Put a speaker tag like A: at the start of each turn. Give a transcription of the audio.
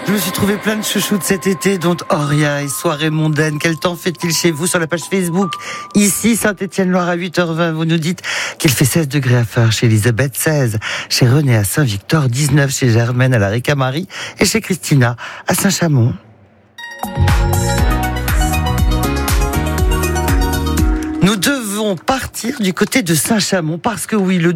A: Je me suis trouvé plein de chouchoutes cet été, dont Oria et Soirée mondaine. Quel temps fait-il chez vous sur la page Facebook? Ici, Saint-Étienne-Loire à 8h20. Vous nous dites qu'il fait 16 degrés à Feurs, chez Elisabeth 16, chez René à Saint-Victor 19, chez Germaine à la Ricamarie et chez Christina à Saint-Chamond. Nous devons partir du côté de Saint-Chamond parce que oui, le